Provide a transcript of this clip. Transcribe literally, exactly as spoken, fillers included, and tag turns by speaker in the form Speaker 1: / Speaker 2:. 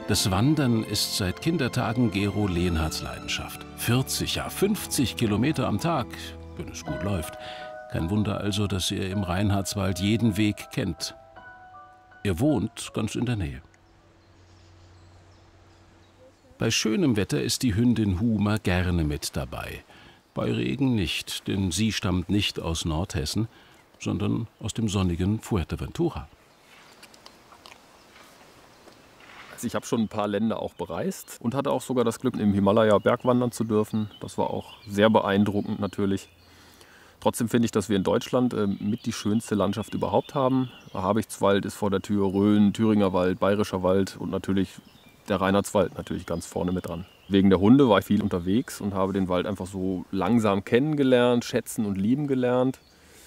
Speaker 1: Das Wandern ist seit Kindertagen Gero Lehnhardts Leidenschaft. vierzig, ja fünfzig Kilometer am Tag, wenn es gut läuft. Kein Wunder also, dass er im Reinhardswald jeden Weg kennt. Er wohnt ganz in der Nähe. Bei schönem Wetter ist die Hündin Huma gerne mit dabei. Bei Regen nicht, denn sie stammt nicht aus Nordhessen, sondern aus dem sonnigen Fuerteventura.
Speaker 2: Ich habe schon ein paar Länder auch bereist und hatte auch sogar das Glück, im Himalaya bergwandern zu dürfen. Das war auch sehr beeindruckend natürlich. Trotzdem finde ich, dass wir in Deutschland äh, mit die schönste Landschaft überhaupt haben. Habichtswald ist vor der Tür, Rhön, Thüringer Wald, Bayerischer Wald und natürlich der Reinhardswald natürlich ganz vorne mit dran. Wegen der Hunde war ich viel unterwegs und habe den Wald einfach so langsam kennengelernt, schätzen und lieben gelernt.